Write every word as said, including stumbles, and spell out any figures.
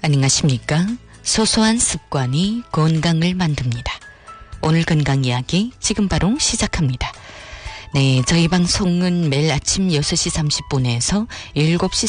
안녕하십니까? 소소한 습관이 건강을 만듭니다. 오늘 건강 이야기 지금 바로 시작합니다. 네, 저희 방송은 매일 아침 여섯 시 삼십 분에서 일곱 시